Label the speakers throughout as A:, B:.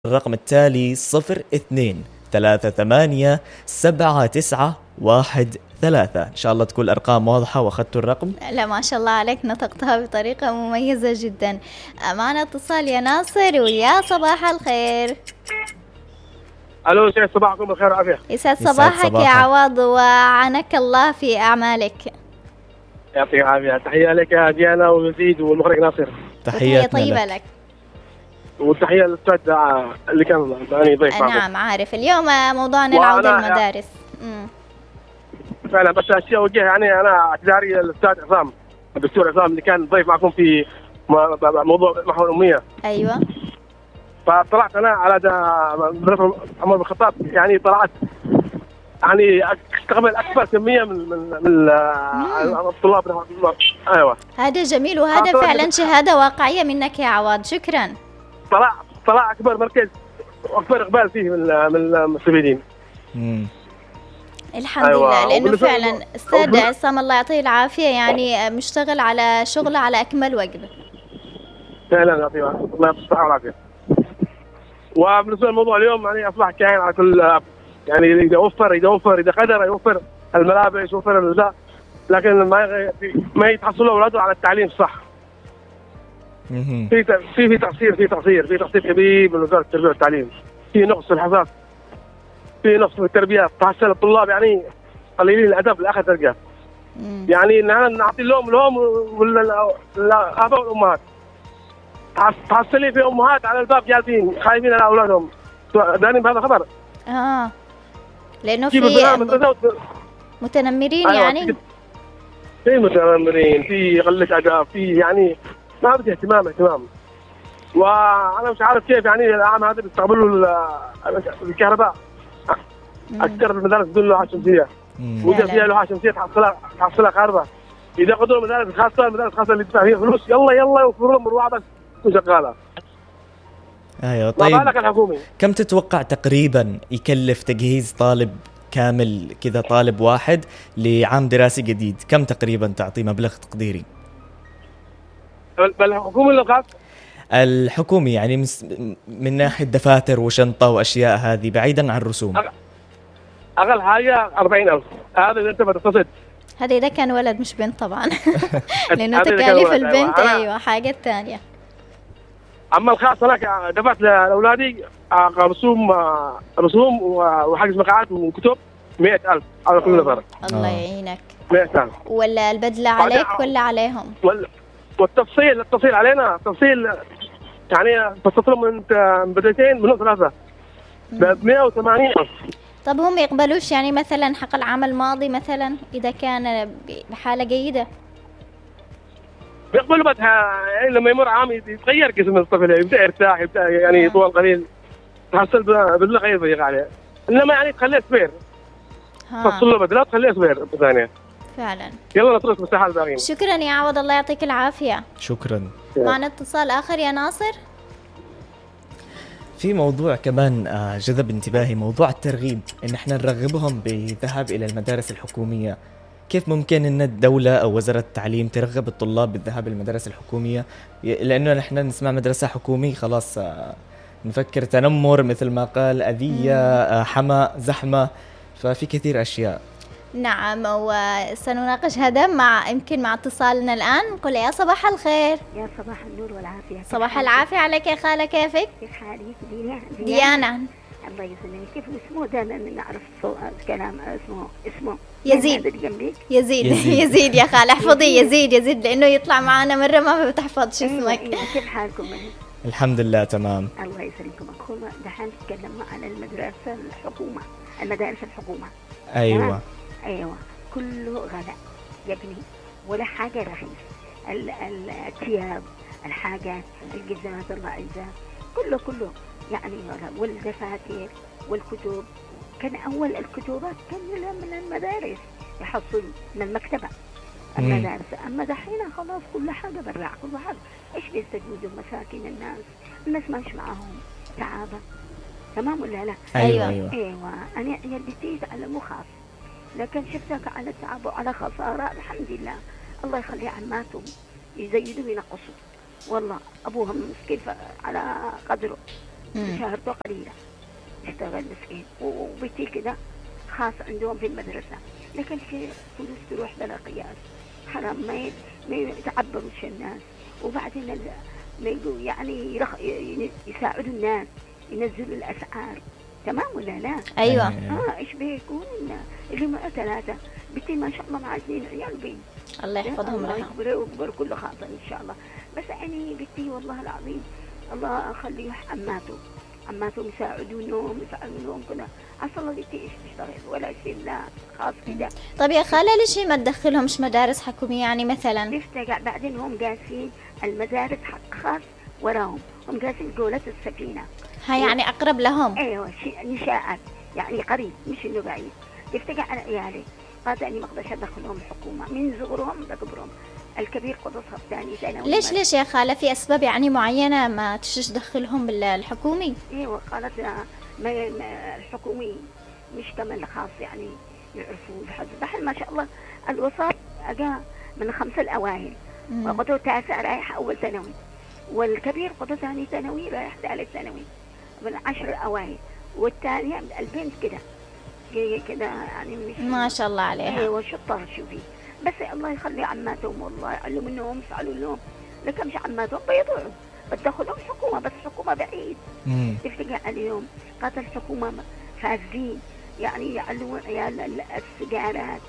A: الرقم التالي 02387913. إن شاء الله تكون الأرقام واضحة وأخذتوا الرقم.
B: لا ما شاء الله عليك، نطقتها بطريقة مميزة جدا. معنا اتصال يا ناصر، ويا صباح الخير.
C: الو، شيخ صباحكم بالخير وعافيه.
B: يسعد صباحك يا عوض، وعنك الله في اعمالك.
C: يعطيك العافيه. تحيه لك يا ديانا ويزيد والمخرج ناصر.
B: تحية طيبة لك.
C: والتحيه للاستاذ اللي كان معي ضيف.
B: نعم عارف، اليوم موضوعنا العودة للمدارس.
C: فعلا، بس اشياء اوجه يعني انا اعتذاري للاستاذ عصام، الدكتور عصام اللي كان ضيف معكم في موضوع محور الاميه.
B: ايوه.
C: فطلعت انا على مدرسه عمر بن الخطاب، يعني طلعت يعني استقبل اكبر كميه من الطلاب. ايوه
B: هذا جميل، وهذا فعلا شهاده واقعيه منك يا عواد، شكرا.
C: طلع اكبر مركز واكبر اقبال فيه من المستفيدين.
B: الحمد لله، لانه فعلا استاذ عصام الله يعطيه العافيه يعني مشتغل على شغله على اكمل وجه.
C: فعلا يعطيه الله الصحه والعافيه. وبالنسبه للموضوع اليوم يعني اصبح كائن على كل، يعني اذا قدر يوفر الملابس، يوفر الغذاء، لكن ما يتحصلوا اولاده على التعليم الصح. في تقصير كبير من وزاره التربيه والتعليم، في نقص في الحفاظ، في نقص في التربيه، تحصل الطلاب يعني قليلين الادب لاخر درجه. يعني ان نعطي لهم الاباء والامهات، تحصلي في امهات على الباب جالسين خايفين على اولادهم. داني بهذا خبر.
B: لانه في متنمرين.
C: أيوة،
B: يعني
C: في متنمرين، في قله ادب، في يعني ما بدي اهتمام. وانا مش عارف كيف يعني العام هذا بيستقبلوا الكهرباء اكثر من المدارس بدون لوحه شمسيه، وإذا فيها لوحه شمسيه تحصلها كهرباء. اذا قدروا المدارس الخاصه اللي تدفع فيها فلوس يلا يوفروا لهم مروحه بس شغاله.
A: ايوه. طيب
C: ما بالك الحكومي؟
A: كم تتوقع تقريبا يكلف تجهيز طالب كامل كذا، طالب واحد لعام دراسي جديد؟ كم تقريبا تعطي مبلغ تقديري؟
C: الحكومي ولا الخاص؟
A: الحكومي، يعني من ناحيه دفاتر وشنطه واشياء هذه بعيدا عن الرسوم.
C: اقل حاجه 40,000. هذا اذا انت بتصد.
B: هذا اذا كان ولد مش بنت طبعا. لانه تكاليف البنت ايوه حاجه ثانيه.
C: اما الخاص انا دفعت لاولادي رسوم وحجز مقاعد وكتب 100,000 على كل نفر.
B: الله يعينك.
C: 100,000.
B: ولا البدله عليك ولا عليهم؟
C: والتفصيل علينا تفصيل، يعني بتطلب من بدايتين من 3 ب 180,000.
B: طب هم يقبلوش يعني مثلا حق العام الماضي مثلا اذا كان بحاله جيده؟
C: بيقبلوا بس يعني لما يمر عام يتغير جسم الطفل، يبدا يرتاح، يبدا يعني طول قليل تحصل بدله غير ضيق عليه. انما يعني تخليه صغير، تفصل له بدله تخليه صغير ثانيه.
B: فعلا.
C: يلا نترك مساحه الباقيين.
B: شكرا يا عوض، الله يعطيك العافيه.
A: شكرا.
B: معنا اتصال اخر يا ناصر.
A: في موضوع كمان جذب انتباهي، موضوع الترغيب، ان احنا نرغبهم بالذهاب الى المدارس الحكوميه. كيف ممكن ان الدولة او وزارة التعليم ترغب الطلاب بالذهاب للمدارس الحكومية؟ لانه نحن نسمع مدرسة حكومي خلاص نفكر تنمر، مثل ما قال اذية، حما، زحمة، ففي كثير اشياء.
B: نعم، وسنناقش هذا يمكن مع اتصالنا الآن. نقول يا صباح الخير.
D: يا صباح النور والعافية.
B: صباح العافية عليك يا خالة، كيفك؟
D: كيف حالك؟
B: ديانا.
D: الله يسلمك. كيف اسمه؟ دائما نعرف كلام اسمه
B: يزيد يا خالة، احفظي يزيد لأنه يطلع معنا مرة ما بتحفظش اسمك.
D: كيف حالكم؟
A: الحمد لله تمام.
D: الله يسلمكم. أقول دحين تكلمنا على المدارس الحكومة.
A: أيوة.
D: كله غلاء يا ابني، ولا حاجة رخيص. الثياب، الحاجات، الجزمات الله عزها، كله يعني، والدفاتر والكتب. كان أول الكتبات كان من المدارس يحصل من المكتبة المدارس. أما دحين خلاص كل حاجة برا، كل حاجة. إيش بيستجوزوا مساكين الناس ماش معهم تعابة، تمام ولا لا؟
A: أيوة.
D: أنا يلبسيت على مخاف، لكن شفتك على تعب وعلى خسارة. الحمد لله، الله يخلي عماتهم يزيدوا وينقصوا. والله أبوهم مسكين على قدره، شهرته قليلة، يشتغل مسكين وبيتي كده خاص عندهم في المدرسة، لكن في فلوس تروح بلا قياس. حرام ما يتعبروش الناس، وبعدين يعني يساعدوا الناس، ينزلوا الأسعار. تمام ولا لا؟
B: ايوه.
D: ايش بيكون اللي معه 3 بنتي ما شاء الله مع 2 عيال بي،
B: الله يحفظهم
D: الله
B: لها.
D: يكبر ويكبر كل خاطر ان شاء الله. بس يعني بنتي والله العظيم الله يخليه عماته يساعدونهم كذا. عسى الله بنتي ايش تشتغل ولا شيء، لا خاص كده.
B: طب يا خالة ليش ما تدخلهمش مدارس حكومية يعني مثلا؟
D: تفتقع بعدين هم قاسين المدارس حق خاص وراهم، هم قاسين جولة السفينة.
B: هاي يعني أقرب لهم.
D: ايوه نشاءات يعني قريب مش انه بعيد. تفتقع على عيالي، قالت اني ما اقدرش ادخلهم الحكومة من صغرهم لكبرهم. الكبير قدسها الثاني ثانوي.
B: ليش يا خالة، في أسباب يعني معينة ما تشش تدخلهم بالحكومي؟
D: ايوه قالت ما الحكومي مش كمان الخاص يعني يعرفوا بحال ما شاء الله. الوسط اجا من 5 الأوائل، وقدو 9 رايح أول ثانوي، والكبير قدو ثاني ثانوي رايح 3 ثانوي من 10 الأوائل، والثانية من 2000 كده يعني مش
B: ما شاء الله عليها.
D: ايوه شطار شوفي. بس الله يخلي عماتهم والله يعلموا منهم يسألوا لهم، لكن مش عماتهم بيضيعوا بدخلهم حكومة، بس حكومة بعيد تفتقع عليهم. قالت الحكومة فاسدين يعني يعلمون عيال السجارات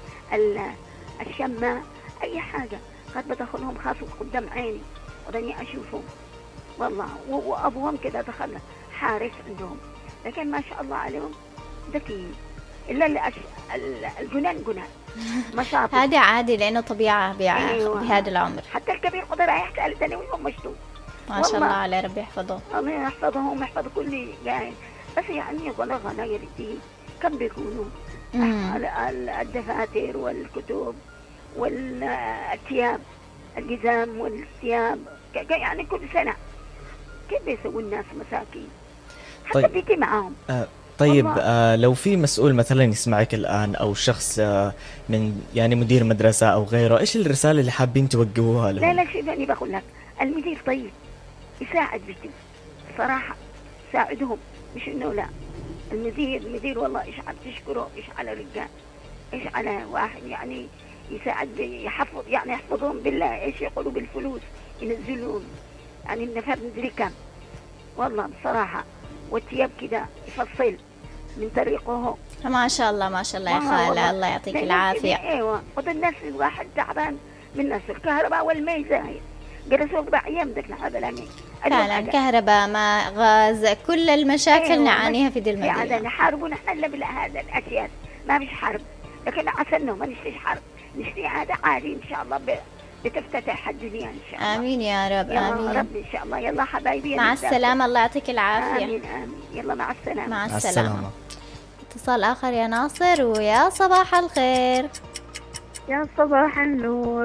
D: الشمة أي حاجة. قد بدخلهم خاص قدام عيني ودني أشوفهم والله. وأبوهم كده دخل حارس عندهم، لكن ما شاء الله عليهم ذكيين. إلا الجنان ما شاطر.
B: هذا عادي لأنه طبيعة بهذا العمر.
D: حتى الكبير قدر رايح 3 ثانوي وهم مشتوم.
B: ما شاء الله عليه، ربي يحفظه.
D: الله يحفظهم ويحفظ كل جاهل. بس يعني غلا يا بنتي كم بيكونوا الدفاتر والكتب والثياب، الجزام والثياب يعني كل سنة. كيف بيسووا الناس مساكين؟ حتى بيجي معاهم.
A: طيب لو في مسؤول مثلا يسمعك الآن أو شخص من يعني مدير مدرسة أو غيره، إيش الرسالة اللي حابين توجهوها لهم؟
D: لا شيء ثاني بقول لك، المدير طيب يساعد بيتي صراحة، ساعدهم مش إنه لا. المدير والله إيش على تشكره، إيش على رجال، إيش على واحد يعني يساعد يحفظ يعني يحفظهم بالله. إيش يقولوا بالفلوس ينزلون يعني النفر ندري كم والله بصراحة. والثياب كده يفصل من طريقه.
B: ما شاء الله ما شاء الله يا خالة، الله يعطيك العافية.
D: ايوه قد الناس الواحد تعبان من ناس الكهرباء والماء زايد، جلسوا 4 أيام ذاك نحن بلامين
B: فعلا كهرباء ماء غاز كل المشاكل نعانيها في دي المدينة.
D: هذا نحاربوا نحن الا بهذا الاشياء، ما فيش حرب. لكن عسى انه ما نشتيش حرب، نشتي هذا عادي ان شاء الله بتفتتح الدنيا ان شاء الله.
B: امين يا رب. امين
D: يا رب ان شاء الله. يلا حبايبي
B: مع السلامة، الله يعطيك العافية.
D: امين. يلا مع السلامة.
B: مع السلامة. اتصال اخر يا ناصر، ويا صباح الخير.
E: يا صباح النور.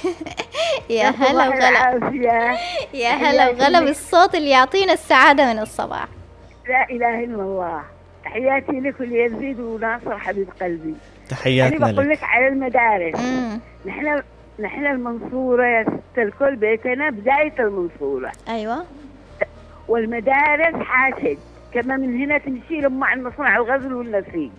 B: يا هلا وغلا. يا هلا وغلا بالصوت اللي يعطينا السعادة من الصباح.
E: لا إله إلا الله. تحياتي لك وليزيد وناصر حبيب قلبي.
A: تحياتنا لك.
E: أنا بقول لك على المدارس. نحن المنصورة يا ست الكل، بيتنا بداية المنصورة.
B: أيوة.
E: والمدارس حاشد كما من هنا تمشي لمع المصنع الغزل والنسيج.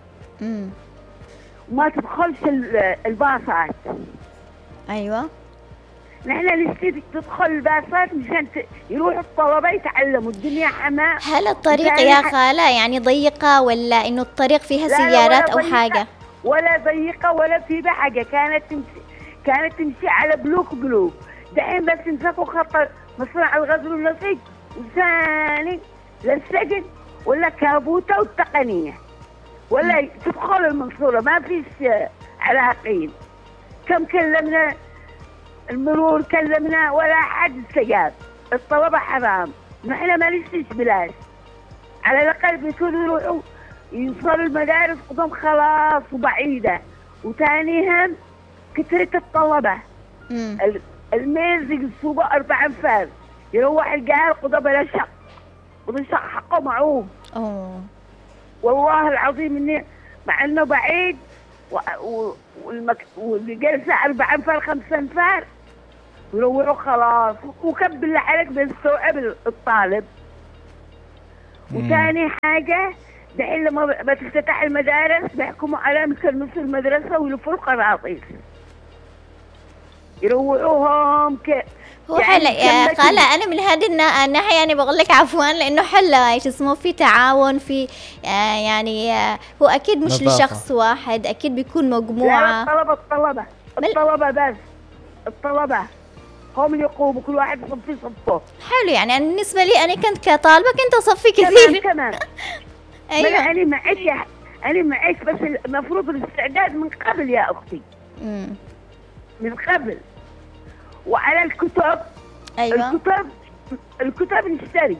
E: وما تدخلش الباصات.
B: أيوة.
E: نحن نشتي تدخل الباصات مشان يروحوا الطلبة يتعلموا. الدنيا حماء.
B: هل الطريق يا خالة يعني ضيقة ولا إنه الطريق فيها سيارات أو حاجة؟
E: ولا ضيقة ولا فيها حاجة. كانت تمشي على بلوك. دحين بس مسكوا خط مصنع الغزل والنسيج وثاني للسجن ولا كابوتة والتقنية ولا تدخل المنصورة. ما فيش عراقيل. كم كلمنا المرور، كلمنا ولا حد استجاب. الطلبة حرام. نحن ما نشتيش بلاش. على الأقل بيكونوا يروحوا يوصلوا المدارس قدام خلاص وبعيدة. وثانيهم كثرة الطلبة. الميز يقصوا 4 أنفاس، يروح الجهال قدام بلا شق. وده شق حقه معوم. والله العظيم إني مع إنه بعيد واللي جالسة 4 أنفار 5 أنفار يروحوا خلاص. وكم بالله عليك بيستوعب الطالب. وثاني حاجة دحين لما بتفتتح المدارس بيحكموا على يكنسوا المدرسة ويلفوا القراطيس يروعوهم
B: هو حلا يا خالة، أنا من هذه الناحية يعني بقول لك عفوا، لأنه حلا ايش اسمه في تعاون في يعني هو أكيد مش
A: نظافة.
B: لشخص واحد، أكيد بيكون
E: لا
B: مجموعة.
E: الطلبة هم اللي يقوموا كل واحد في صفه.
B: حلو، يعني أنا بالنسبة لي أنا كنت كطالبة كنت أصفي
E: تمام
B: كثير.
E: تمام.
B: أيوة.
E: أنا معيش بس المفروض الاستعداد من قبل يا أختي، من قبل. وعلى الكتب،
B: أيوة.
E: الكتب نشتري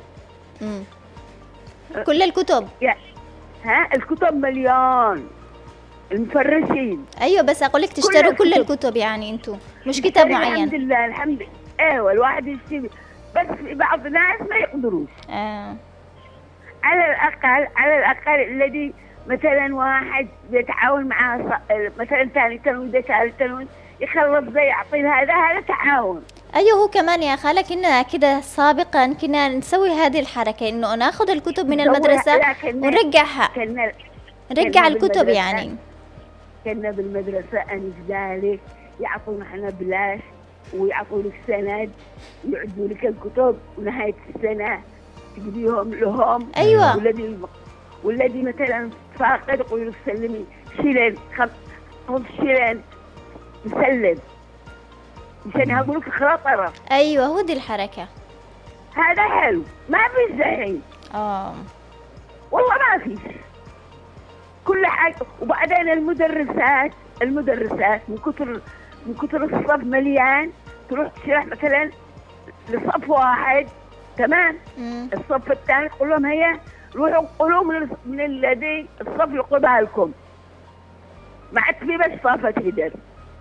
B: كل الكتب.
E: يعني الكتب مليون، المفرشين.
B: أيوة، بس أقول لك تشتروا كل الكتب يعني أنتوا مش كتاب معين.
E: الحمد لله الحمد لله. ايوه الواحد يشتري، بس في بعض الناس ما يقدروش. على الأقل الذي مثلا واحد بيتعاون معاه مثلا ثاني تنوين ده ثالث تنوين يخلص ده يعطي هذا تعاون.
B: أيوه، هو كمان يا خالة كنا كده سابقا كنا نسوي هذه الحركة إنه ناخذ الكتب من المدرسة ونرجعها، نرجع الكتب يعني.
E: كنا بالمدرسة ذلك يعطونا احنا بلاش ويعطوا لك سند ويعدوا لك الكتب ونهاية السنة تجيبيهم لهم.
B: أيوة.
E: والذي مثلا فاقد يقول لك سلمي شيلين 5 شيلين مسلم مشان هقول لك خاطرة.
B: أيوة، هو دي الحركة.
E: هذا حلو، ما فيش دحين. والله ما فيش كل حاجة. وبعدين المدرسات من كتر الصف مليان تروح تشرح مثلا لصف واحد، تمام. الصف الثاني تقول لهم هيا روحوا قولوا من الذي الصف يقودها لكم، ما عاد في بس صافة هدر.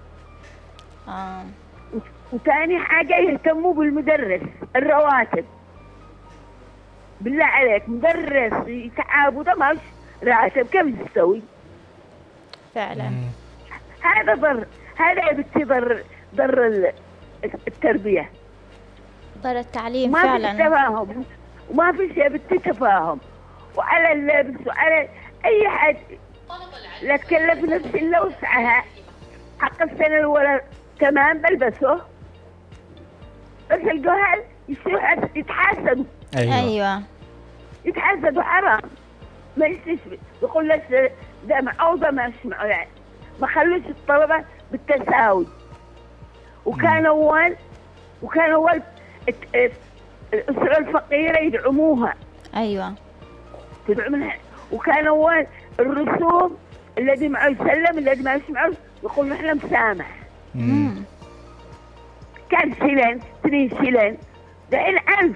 E: وثاني حاجة يهتموا بالمدرس، الرواتب. بالله عليك مدرس يتعب وده ماش راتب كيف يستوي؟
B: فعلا.
E: هذا يا بنتي ضر التربية،
B: ضر التعليم
E: ما
B: فعلا.
E: في تفاهم وما في يا بنتي تفاهم. وعلى اللبس وعلى أي حد لا تكلف نفس إلا وسعها. حق السنة الأولى تمام بلبسه، بس الجهل يتحاسدوا.
B: أيوة.
E: يتحاسدوا حرام، ما يستشفي يقول لك ده معه وده مش معه، يعني ما خلوش الطلبة بالتساوي. وكان أول الأسرة الفقيرة يدعموها.
B: أيوة.
E: تدعمها. وكان أول الرسوم الذي معه يسلم، الذي ما يسمعه يقول نحن مسامح. كان شيلين 2 شيلين دحين 1000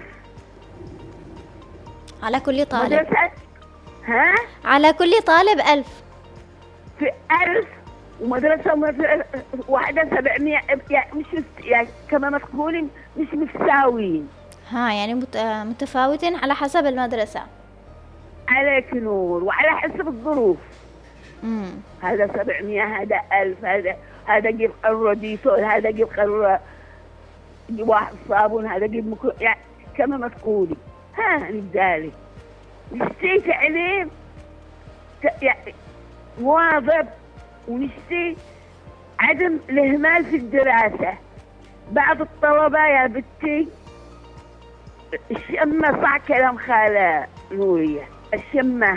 B: على كل طالب.
E: مدرسة
B: على كل طالب 1000
E: في 1000. ومدرسة واحدة 700 يعني يعني كما ما تقولين مش متساويين.
B: يعني متفاوتين على حسب المدرسة.
E: عليك نور، وعلى حسب الظروف. هذا 700 هذا 1000 هذا جيب قرة ديتول، هذا جيب قرة واحد صابون، هذا جيب يعني كما ما تقولي. لذلك نشتي تعليم يعني واظب، ونشتي عدم الإهمال في الدراسة. بعض الطلبة يا بنتي الشمة، صح كلام خالة نورية، الشمة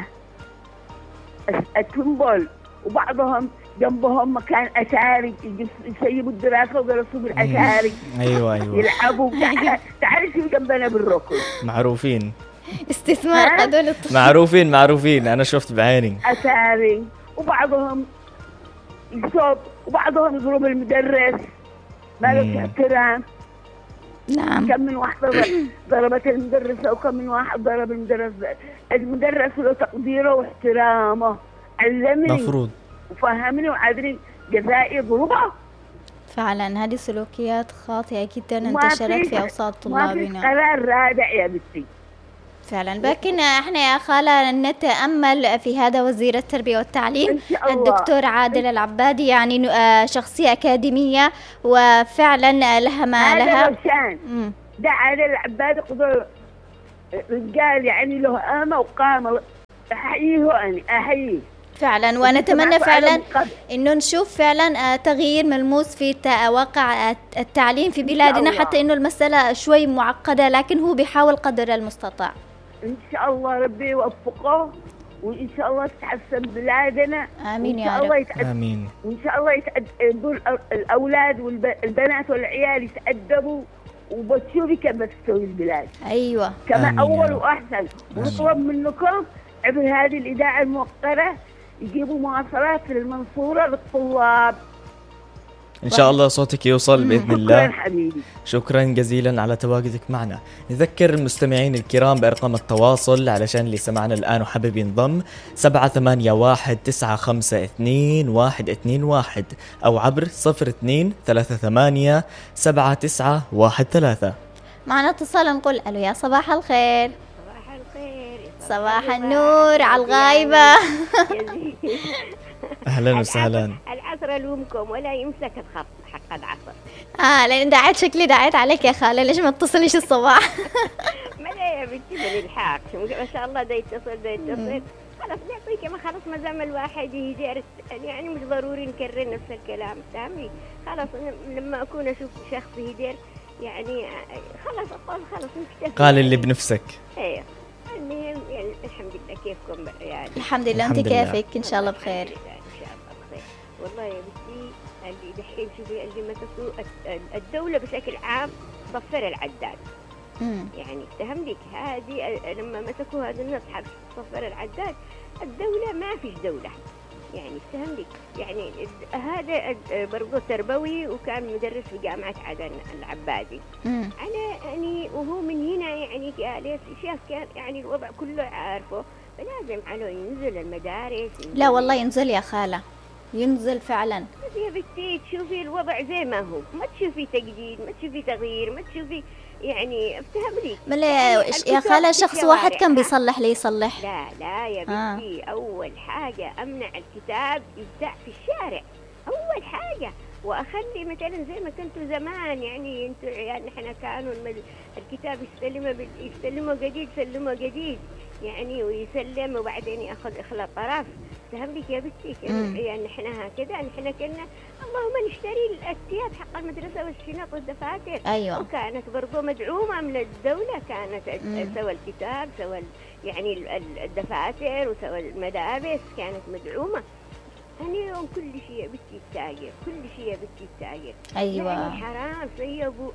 E: التنبل. وبعضهم جنبهم مكان أتاري يسيبوا الدراسة ويدرسوا بالأتاري.
A: أيوة
E: يلعبوا. تعرفي جنبنا بالركض
A: معروفين
B: استثمار هذول
A: معروفين أنا شفت بعيني
E: أتاري. وبعضهم يصوب وبعضهم يضرب المدرس، ما له احترام.
B: نعم.
E: كم من واحدة ضربت المدرسة وكم من واحد ضرب المدرس له تقديره واحترامه. علمني
A: مفروض
E: وفهمني وعادني جزائي ضربه.
B: فعلا هذه سلوكيات خاطئة جدا انتشرت في أوساط طلابنا.
E: ما في قرار رادع يا بنتي.
B: فعلا. لكن احنا يا خالة نتأمل في هذا وزير التربية والتعليم الدكتور عادل العبادي، يعني شخصية أكاديمية وفعلا لها ما لها.
E: ده عادل العبادي رجال يعني له قامة وقامة، أحييه أنا أحييه
B: فعلا، ونتمنى فعلا انه نشوف فعلا تغيير ملموس في واقع التعليم في بلادنا، حتى انه المسألة شوي معقدة لكن هو بيحاول قدر المستطاع.
E: إن شاء الله ربي يوفقه، وإن شاء الله تتحسن بلادنا.
B: آمين يا رب.
A: آمين.
E: وإن شاء الله يدول الأولاد والبنات والعيال يتأدبوا، وبتشوفي كيف بتسوي البلاد.
B: أيوة
E: كما أول وأحسن. ونطلب منكم عبر هذه الإذاعة الموقرة يجيبوا مواصلات للمنصورة للطلاب.
A: إن شاء الله صوتك يوصل بإذن الله.
E: شكرا حبيبي.
A: شكرا جزيلا على تواجدك معنا. نذكر المستمعين الكرام بأرقام التواصل علشان اللي سمعنا الآن وحابب ينضم: 781-952-121 أو عبر 02-38-7913.
B: معنا اتصال، نقول ألو يا صباح الخير.
D: صباح الخير.
B: صباح النور على الغايبة.
A: أهلا وسهلا.
D: العصر ألومكم ولا يمسك الخط حق العصر.
B: لأن دعيت شكلي دعيت عليك يا خالة، ليش ما تتصليش الصباح؟
D: ما يا بنتي بالإلحاق، ما شاء الله ده يتصل. خلاص نعطيك، ما خلاص ما دام الواحد يدير يعني مش ضروري نكرر نفس الكلام، فهمي؟ خلاص لما أكون أشوف شخص يدير يعني خلاص أقول خلاص نكتفي.
A: قال اللي بنفسك.
D: إيه المهم يعني الحمد لله. كيفكم يعني؟
B: الحمد لله. أنت كيفك؟ إن شاء الله بخير.
D: والله يا بنتي اللي دحين شوفي اللي مسكوا الدولة بشكل عام صفر العداد. يعني افتهم لك هذه لما مسكوا هذا المصحف صفر العداد، الدولة ما فيش دولة يعني افتهم لك. يعني هذا برضو تربوي وكان مدرس في جامعة عدن العبادي. أنا يعني وهو من هنا يعني شاف كان يعني الوضع كله عارفه، فلازم عليه ينزل المدارس.
B: لا والله ينزل يا خالة، ينزل فعلا.
D: يا بنتي تشوفي الوضع زي ما هو، ما تشوفي تجديد، ما تشوفي تغيير، ما تشوفي يعني افتهم لي.
B: يا خالة شخص واحد كان بيصلح لي يصلح.
D: لا يا بنتي أول حاجة أمنع الكتاب يبدأ في الشارع أول حاجة، وأخلي مثلا زي ما كنتوا زمان يعني انتوا يعني احنا كانوا الكتاب يستلموا جديد يعني ويسلم وبعدين ياخذ اخلى طرف. فهم لك يا بنتي يعني احنا هكذا احنا كنا اللهم نشتري الثياب حق المدرسه والشنط والدفاتر.
B: ايوه.
D: وكانت برضو مدعومه من الدوله، كانت سوى الكتاب سوى يعني الدفاتر وسوى الملابس كانت مدعومه. اليوم كل شيء يا بنتي التاجر، كل شيء يا بنتي التاجر.
B: ايوه
D: يعني حرام سيبوا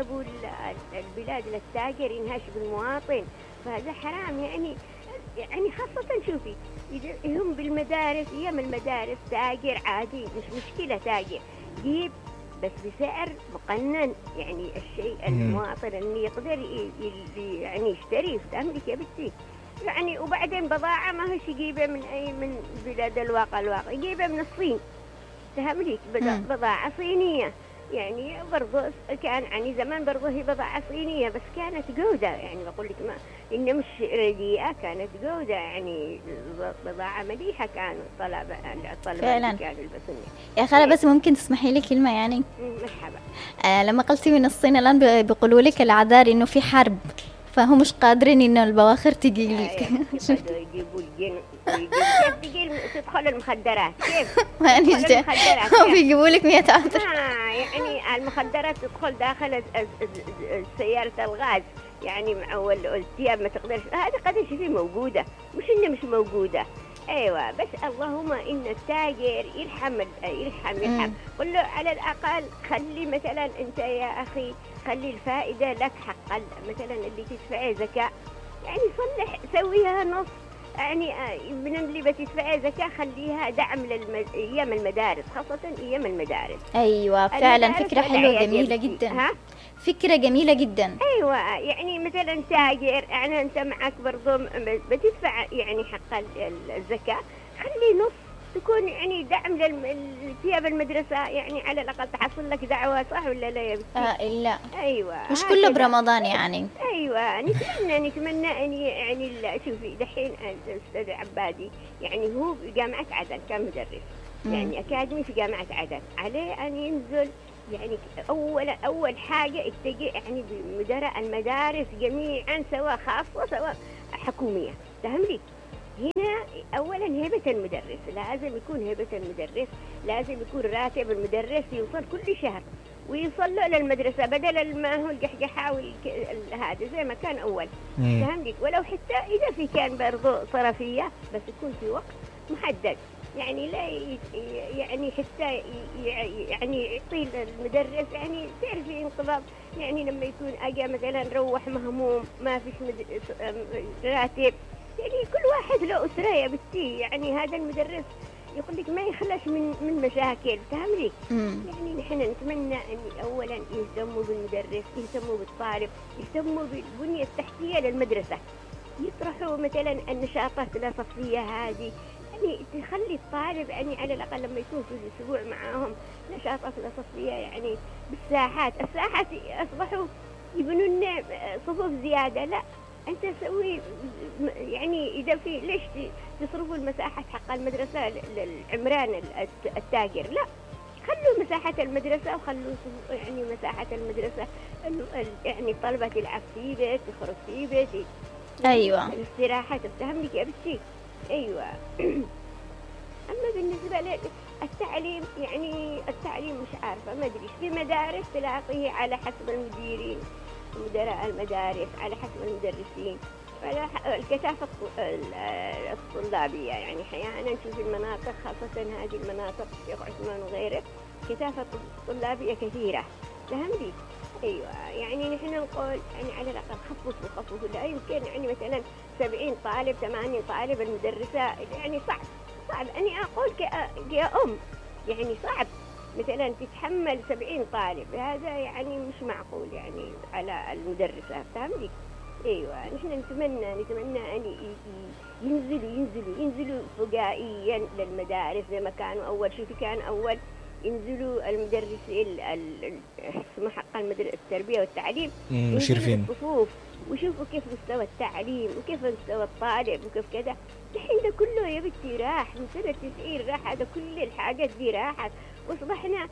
D: البلاد للتاجر ينهش بالمواطن، فهذا حرام يعني خاصة شوفي هم بالمدارس، ايام المدارس تاجر عادي مش مشكلة، تاجر جيب بس بسعر مقنن يعني الشيء المواطن اللي يقدر يعني يشتري. فهمتك يا بنتي؟ يعني وبعدين بضاعة ما هوش يجيبها من بلاد الواقع يجيبها من الصين. فهمتك؟ بضاعة صينية يعني برضو كان يعني زمان برضو هي بضاعة صينية بس كانت جودة، يعني بقول لك ما إنه مش رديئة، كانت جودة يعني بضاعة مليحة. كانوا الطلبة كانوا يلبسونها.
B: يا خالة بس ممكن تسمحي لي كلمة يعني؟
D: مرحبا.
B: لما قلتي من الصين الآن بيقولوا لك العذار إنه في حرب، فهم مش قادرين إنه البواخر تجي لك.
D: يجيبوا كيف تدخل المخدرات كيف؟
B: بيجيبوا لك 100 عذر.
D: يعني المخدرات تدخل داخل سيارة الغاز يعني مع الثياب ما تقدرش. هذا قد شيء موجودة، مش إنه مش موجودة. ايوه بس اللهم ان التاجر يرحم قل له على الاقل خلي مثلا انت يا اخي خلي الفائده لك حق مثلا اللي تدفعه زكاه يعني صلح سويها نص يعني من اللي بتدفعه زكاه خليها دعم ايام المدارس، خاصه ايام المدارس.
B: ايوه فعلا فكره حلوه جميله جدا. فكرة جميلة جدا.
D: أيوة يعني مثلا تاجر يعني أنت معك برضو بتدفع يعني حق الزكاة، خلي نص تكون يعني دعم للثياب المدرسة يعني على الأقل تحصل لك دعوة، صح ولا لا يا بنتي؟
B: إلا
D: أيوة
B: مش كله برمضان يعني.
D: أيوة نتمنى أن يعني شوفي دحين الأستاذ عبادي يعني هو في جامعة عدن كان مدرس يعني أكاديمي في جامعة عدن، عليه أن ينزل يعني أول حاجة اتجه يعني بمدراء المدارس جميعا سواء خاصة سواء حكومية. فهم لي هنا أولا هيبة المدرس، لازم يكون هيبة المدرس، لازم يكون راتب المدرس يوصل كل شهر ويوصل له للمدرسة بدل ما هو الجحجحة هذا زي ما كان أول. فهم لي ولو حتى إذا في كان برضو صرفية بس يكون في وقت محدد، يعني لا يعني حتى يعني يعطي المدرس يعني تعرفي انقباض، يعني لما يكون أجا مثلا روح مهموم ما فيش راتب، يعني كل واحد له أسرة يا بنتي، يعني هذا المدرس يقول لك ما يخلص من مشاكل. فهملي يعني نحن نتمنى أن أولا يهتموا بالمدرس، يهتموا بالطالب، يهتموا بالبنية التحتية للمدرسة، يطرحوا مثلا النشاطات الصفية هذه، يعني تخلي الطالب يعني على الأقل لما يكون في الأسبوع معاهم نشاطات صفية يعني بالساحات. الساحات أصبحوا يبنون صفوف زيادة، لا أنت سوي يعني إذا في ليش تصرفوا المساحة حق المدرسة للعمران التاجر؟ لا، خلوا مساحة المدرسة وخلوا يعني مساحة المدرسة يعني الطلبة تلعب في بيت، تخرج في بيت،
B: أيوة
D: الاستراحة تفتهم لك يا بنتي. أيوة. أما بالنسبة للتعليم يعني التعليم مش عارفة ما أدري، في مدارس تلاقيه على حسب المديرين مدراء المدارس، على حسب المدرسين، على الكثافة الطلابية، يعني أحيانا نشوف المناطق خاصة هذه المناطق الشيخ عثمان وغيره كثافة طلابية كثيرة. فهمتي؟ أيوة يعني نحن نقول يعني على الأقل خففوا، لا يمكن يعني مثلا 70 طالب 80 طالب المدرسة، يعني صعب أني أقول كأم يعني صعب مثلا تتحمل 70 طالب، هذا يعني مش معقول يعني على المدرسة. فهمتي؟ ايوه نحن نتمنى ان ينزلوا فجائيا للمدارس زي ما كانوا اول. شوفي كان اول ينزلوا المدرسين اسمه حق التربية والتعليم
A: مشرفين
D: الصفوف وشوفوا كيف مستوى التعليم وكيف مستوى الطالب وكيف كذا. الحين ده كله يا بنتي راح من سنة 90 راح، هذا كل الحاجات دي راحت، واصبحنا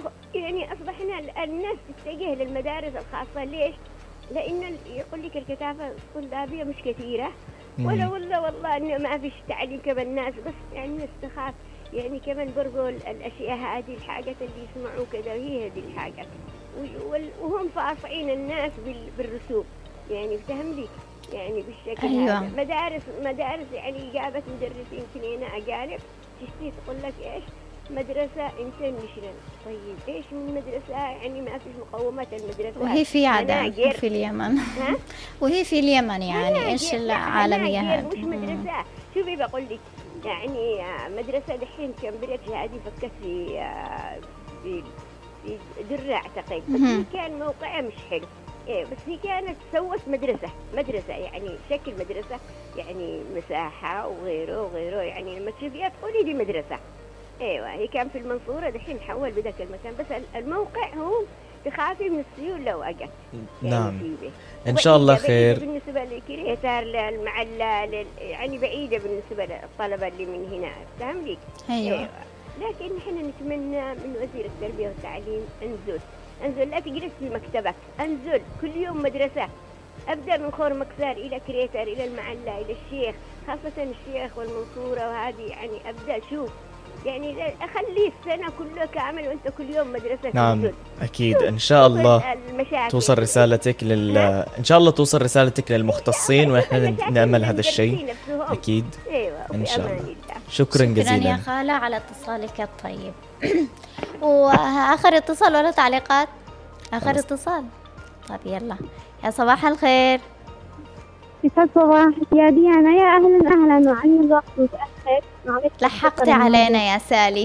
D: الناس تتجه للمدارس الخاصة. ليش؟ لأن يقول لك الكثافة الطلابية مش كثيرة، ولا والله إنه ما فيش تعليم كمان الناس، بس يعني الناس تخاف يعني كمان برضو الأشياء هذه الحاجات اللي يسمعوا كذا هي هذه الحاجات، وهم فاصعين الناس بالرسوب يعني فهم لي يعني بالشكل
B: أيوة.
D: هذا. مدارس يعني جابت مدرسين كلنا أجانب تشتي تقول لك إيش مدرسة انترناشونال. طيب ايش من مدرسة يعني ما فيش مقومات المدرسة؟
B: وهي في عدن في اليمن وهي في اليمن يعني ايش العالمية هذه؟
D: مش مدرسة. شوفي بقول لك يعني مدرسة دحين كامبريدج هذه فكت في درة اعتقد، بس هي كان موقعها مش حلو. إيه بس هي كانت سوت مدرسة يعني شكل مدرسة يعني مساحة وغيره يعني لما تشوفيها تقولي دي مدرسة. ايوه هي كان في المنصورة دحين حول بذاك المكان، بس الموقع هو تخافي من السيول لو اجت.
A: نعم ان شاء الله خير.
D: بالنسبة لكريتار للمعلة يعني بعيدة بالنسبة للطلبة اللي من هنا. فهم لك؟
B: أيوة.
D: لكن نحن نتمنى من وزير التربية والتعليم انزل لا تجلس في مكتبك، انزل كل يوم مدرسة، ابدأ من خور مكسار الى كريتار الى المعلة الى الشيخ، خاصة الشيخ والمنصورة وهذه يعني ابدأ شوف يعني اخلي السنه كله كامل وانت كل يوم مدرسه.
A: نعم اكيد ان شاء الله توصل رسالتك ان شاء الله توصل رسالتك للمختصين، ونحن نامل هذا الشيء اكيد.
D: ايوه
A: ان شاء الله. شكرا جزيلا
B: يا خالة على اتصالك الطيب. واخر اتصال ولا تعليقات؟ اخر اتصال. طيب يلا يا صباح الخير.
F: يسعد صباحك يا ديانا. يا أهلا وعلي الوقت متأخر،
B: لحقتي علينا يا سالي.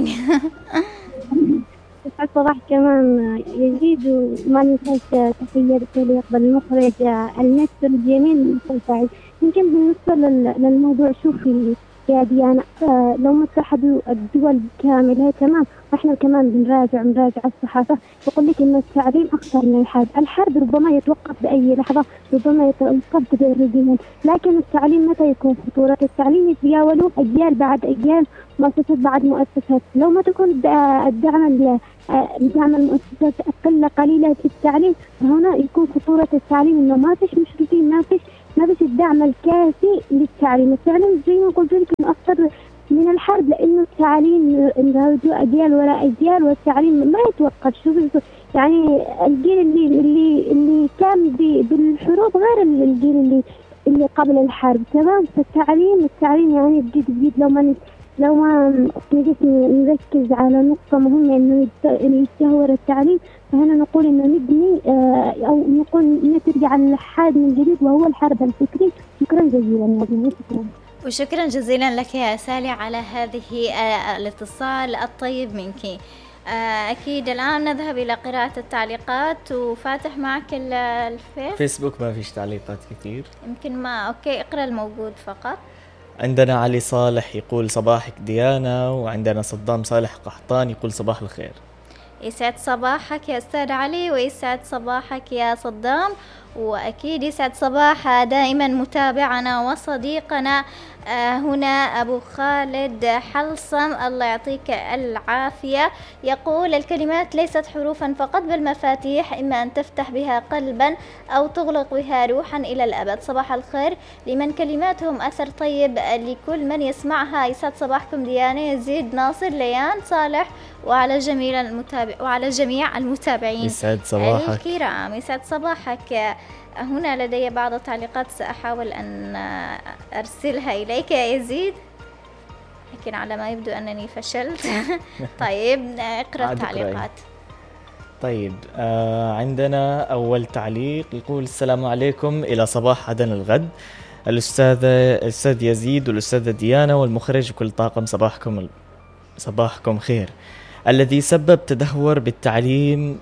F: يسعد صباحك كمان يزيد، وما ننساش تحية لفريق المخرج الممثل الجميل الممثل سعيد. يمكن بالنسبة للموضوع شوفي يا ديانا، لو ما اتحدوا الدول كاملة تمام، واحنا كمان بنراجع الصحافة يقول لك إن التعليم أخطر من الحرب ربما يتوقف بأي لحظة، ربما يتوقف تدريجيا، لكن التعليم متى يكون خطورة؟ التعليم يتجاوله أجيال بعد أجيال، مؤسسات بعد مؤسسات، لو ما تكون الدعم المؤسسات أقل قليلة في التعليم، فهنا يكون خطورة التعليم إنه ما فيش مشرفين، ما فيش الدعم الكافي للتعليم. التعليم زي ما قلت لك أكثر من الحرب، لأنه التعليم أجيال وراء أجيال، والتعليم ما يتوقف. شوفي يعني الجيل اللي كان بالحروب غير الجيل اللي قبل الحرب، تمام. فالتعليم يعني بجد لو ما نجلس نركز على نقطة مهمة إنه يتدهور التعليم، فهنا نقول إنه نبني أو نقول نرجع للحاد من جديد، وهو الحرب الفكري. شكرا جزيلا. شكرا.
B: وشكرا جزيلا لك يا سالي على هذه الاتصال الطيب منك. أكيد الآن نذهب إلى قراءة التعليقات. وفاتح معك
A: الفيسبوك ما فيش تعليقات كثير،
B: يمكن ما أوكي، اقرأ الموجود فقط.
A: عندنا علي صالح يقول صباحك ديانا، وعندنا صدام صالح قحطان يقول صباح الخير.
B: يسعد صباحك يا أستاذ علي، ويسعد صباحك يا صدام، وأكيد يسعد صباح دائما متابعنا وصديقنا هنا أبو خالد حلصم، الله يعطيك العافية. يقول الكلمات ليست حروفا فقط بل مفاتيح، إما أن تفتح بها قلبا أو تغلق بها روحا إلى الأبد. صباح الخير لمن كلماتهم أثر طيب لكل من يسمعها. يسعد صباحكم ديانة، يزيد، ناصر، ليان، صالح، وعلى جميع المتابعين.
A: يسعد صباحك
B: الكرام. يسعد صباحك. هنا لدي بعض التعليقات سأحاول أن أرسلها إليك يا يزيد، لكن على ما يبدو أنني فشلت. طيب اقرأ التعليقات.
A: طيب عندنا أول تعليق يقول السلام عليكم، إلى صباح عدن الغد، الأستاذ يزيد والأستاذة ديانا والمخرج وكل طاقم، صباحكم خير. الذي سبب تدهور بالتعليم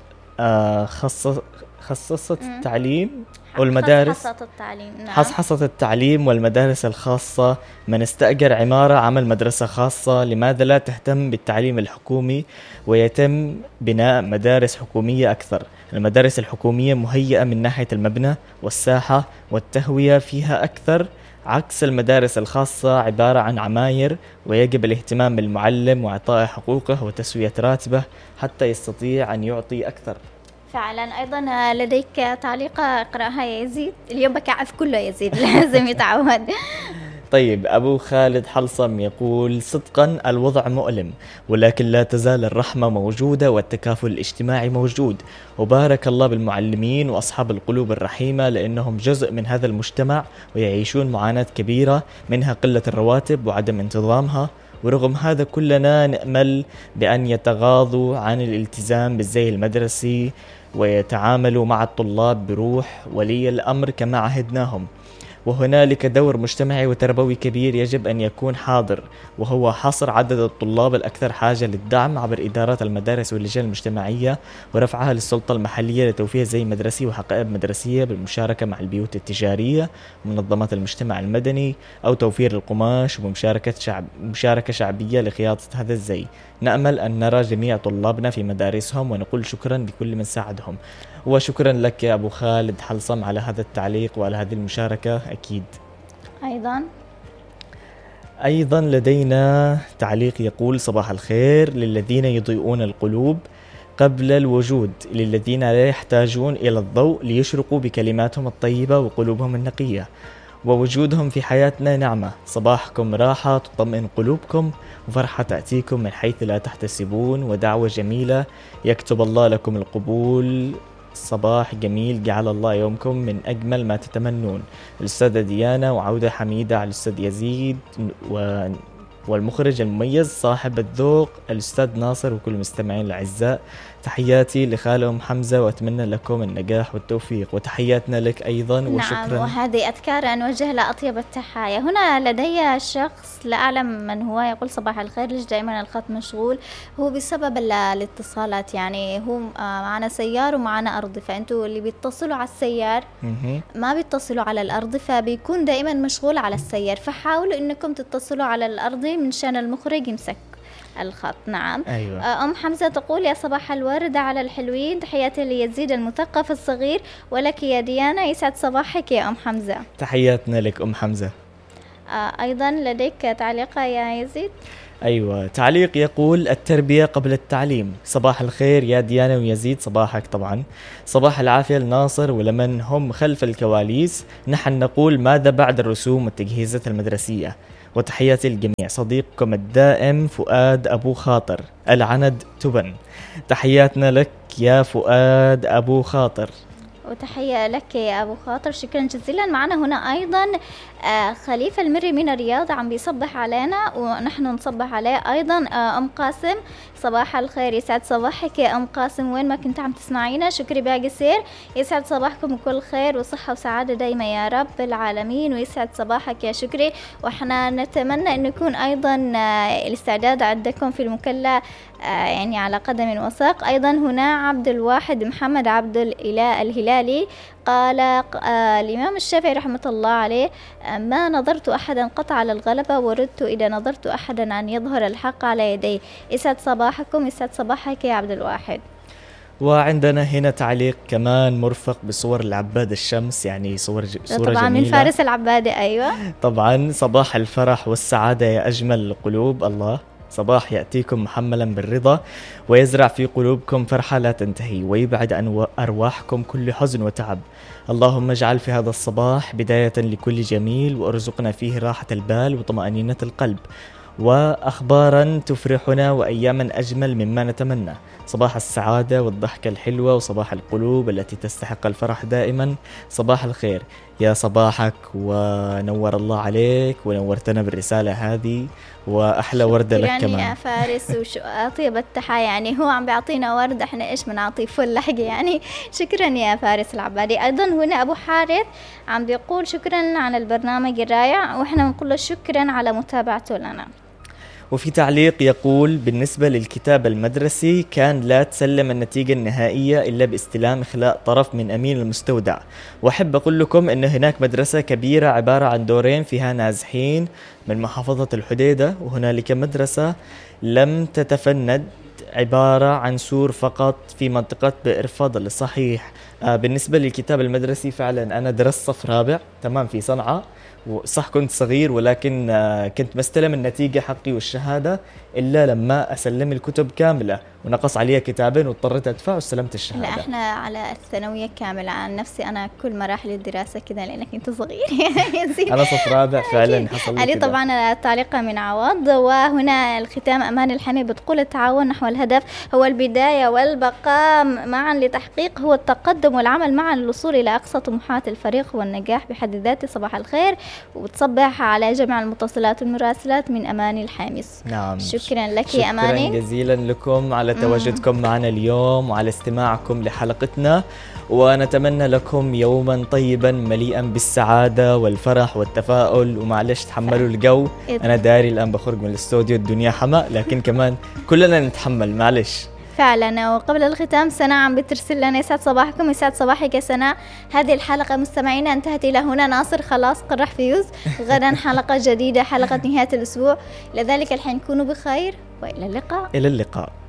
A: خصصت التعليم والمدارس، حصحصة التعليم والمدارس الخاصة. من استأجر عمارة عمل مدرسة خاصة، لماذا لا تهتم بالتعليم الحكومي ويتم بناء مدارس حكومية أكثر؟ المدارس الحكومية مهيئة من ناحية المبنى والساحة والتهوية فيها أكثر، عكس المدارس الخاصة عبارة عن عماير، ويجب الاهتمام بالمعلم وإعطائه حقوقه وتسوية راتبه حتى يستطيع أن يعطي أكثر.
B: فعلا. أيضا لديك تعليق، اقرأها يا يزيد. اليوم بكعف كله يزيد، لازم يتعود.
A: طيب أبو خالد حلصم يقول صدقا الوضع مؤلم، ولكن لا تزال الرحمة موجودة والتكافل الاجتماعي موجود، وبارك الله بالمعلمين وأصحاب القلوب الرحيمة، لأنهم جزء من هذا المجتمع ويعيشون معاناة كبيرة، منها قلة الرواتب وعدم انتظامها. ورغم هذا كلنا نأمل بأن يتغاضوا عن الالتزام بالزي المدرسي ويتعاملوا مع الطلاب بروح ولي الأمر كما عهدناهم. وهنالك دور مجتمعي وتربوي كبير يجب أن يكون حاضر، وهو حصر عدد الطلاب الأكثر حاجة للدعم عبر إدارات المدارس واللجان المجتمعية، ورفعها للسلطة المحلية لتوفير زي مدرسي وحقائب مدرسية بالمشاركة مع البيوت التجارية ومنظمات المجتمع المدني، أو توفير القماش ومشاركة شعبية لخياطة هذا الزي. نأمل أن نرى جميع طلابنا في مدارسهم، ونقول شكرا لكل من ساعدهم. وشكرا لك يا أبو خالد حلصم على هذا التعليق وعلى هذه المشاركة. أكيد. أيضا لدينا تعليق يقول صباح الخير للذين يضيئون القلوب قبل الوجود، للذين لا يحتاجون إلى الضوء ليشرقوا بكلماتهم الطيبة وقلوبهم النقية، ووجودهم في حياتنا نعمة. صباحكم راحة تطمئن قلوبكم، وفرحة تأتيكم من حيث لا تحتسبون، ودعوة جميلة يكتب الله لكم القبول. صباح جميل جعل الله يومكم من أجمل ما تتمنون. الأستاذة ديانا، وعودة حميدة على الأستاذ يزيد والمخرج المميز صاحب الذوق الأستاذ ناصر، وكل المستمعين الأعزاء. تحياتي لخالهم حمزة، وأتمنى لكم النجاح والتوفيق، وتحياتنا لك أيضا. وشكرا.
B: نعم، وهذه أذكار أن وجه له أطيب التحايا. هنا لدي شخص لا أعلم من هو يقول صباح الخير، ليش دائما الخط مشغول؟ هو بسبب الاتصالات، يعني هو معنا سيار ومعنا أرضي، فأنتوا اللي بيتصلوا على السيار ما بيتصلوا على الأرضي، فبيكون دائما مشغول على السيار، فحاولوا إنكم تتصلوا على الأرضي من شان المخرج يمسك الخط. نعم.
A: أيوة.
B: أم حمزة تقول يا صباح الورد على الحلوين، تحياتي ليزيد المثقف الصغير، ولك يا ديانا. يسعد صباحك يا أم حمزة.
A: تحياتنا لك أم حمزة.
B: أيضا لديك تعليق يا يزيد؟
A: أيوة، تعليق يقول: التربية قبل التعليم. صباح الخير يا ديانا ويزيد. صباحك طبعا. صباح العافية لناصر ولمن هم خلف الكواليس. نحن نقول: ماذا بعد الرسوم والتجهيزات المدرسية؟ وتحياتي للجميع. صديقكم الدائم فؤاد أبو خاطر، العند تبن. تحياتنا لك يا فؤاد أبو خاطر.
B: وتحية لك يا أبو خاطر، شكرا جزيلا. معنا هنا أيضا خليفة المري من الرياض عم بيصبح علينا ونحن نصبح عليه أيضا. أم قاسم، صباح الخير، يسعد صباحك يا أم قاسم، وين ما كنت عم تسمعينا. شكري باقي سير، يسعد صباحكم بكل خير وصحة وسعادة دايما يا رب العالمين، ويسعد صباحك يا شكري. وإحنا نتمنى أن يكون أيضا الاستعداد عندكم في المكلا يعني على قدم وساق. أيضا هنا عبد الواحد محمد عبد الإله الهلالي قال الإمام الشافعي رحمة الله عليه: ما نظرت أحدا قطع على الغلبة وردت إذا نظرت أحدا أن يظهر الحق على يديه. يسعد صباحكم، يسعد صباحك يا عبد الواحد.
A: وعندنا هنا تعليق كمان مرفق بصور العباد الشمس، يعني صورة
B: طبعا
A: جميلة
B: من فارس العبادة. أيوة
A: طبعا. صباح الفرح والسعادة يا أجمل القلوب. الله، صباح يأتيكم محملا بالرضا ويزرع في قلوبكم فرحة لا تنتهي ويبعد عن أرواحكم كل حزن وتعب. اللهم اجعل في هذا الصباح بداية لكل جميل وارزقنا فيه راحة البال وطمأنينة القلب وأخبارا تفرحنا وأياما أجمل مما نتمنى. صباح السعادة والضحكة الحلوة وصباح القلوب التي تستحق الفرح دائما. صباح الخير يا صباحك، ونور الله عليك ونورتنا بالرسالة هذه، وأحلى وردة لك كمان.
B: يعني يا فارس وشو أطيب التحية، يعني هو عم بيعطينا ورد، احنا إيش بنعطيه فل لحقة يعني. شكرا يا فارس العبادي. أيضا هنا أبو حارث عم بيقول: شكرا على البرنامج الرائع، وإحنا بنقول له شكرا على متابعته لنا.
A: وفي تعليق يقول: بالنسبة للكتاب المدرسي كان لا تسلم النتيجة النهائية إلا باستلام إخلاء طرف من أمين المستودع. وأحب أقول لكم أن هناك مدرسة كبيرة عبارة عن دورين فيها نازحين من محافظة الحديدة، وهنالك مدرسة لم تتفند عبارة عن سور فقط في منطقة بئر فضل. صحيح. بالنسبة للكتاب المدرسي فعلا أنا درست صف رابع تمام في صنعاء، وصح كنت صغير، ولكن كنت مستلم النتيجة حقي والشهادة إلا لما أسلم الكتب كاملة، ونقص عليها كتابين واضطريت أدفع واستلمت الشهادة.
B: لا احنا على الثانوية كاملة. عن نفسي أنا كل مراحل الدراسة كذا لأنك أنت صغير.
A: أنا صف رابع فعلا حصل لي
B: علي
A: كده.
B: طبعا التعليق من عوض. وهنا الختام أمان الحمي بتقول: التعاون نحو الهدف هو البداية والبقاء معا لتحقيق هو التقدم والعمل معا للوصول إلى أقصى طموحات الفريق والنجاح بحد ذاته. صباح الخير، وتصبح على جميع المتصلات والمراسلات من أماني الحامس.
A: نعم،
B: شكرا لك يا أماني.
A: شكرا جزيلا لكم على تواجدكم معنا اليوم وعلى استماعكم لحلقتنا، ونتمنى لكم يوما طيبا مليئا بالسعادة والفرح والتفاؤل. ومعلش تحملوا الجو، أنا داري الآن بخرج من الاستوديو الدنيا حما، لكن كمان كلنا نتحمل معلش.
B: فعلا. وقبل الختام سناء عم بترسل لنا: يسعد صباحكم، يسعد صباحك يا سناء. هذه الحلقة مستمعينا انتهت إلى هنا. ناصر خلاص قرح فيوز، غدا حلقة جديدة، حلقة نهاية الأسبوع. لذلك الحين كونوا بخير وإلى اللقاء.
A: إلى اللقاء.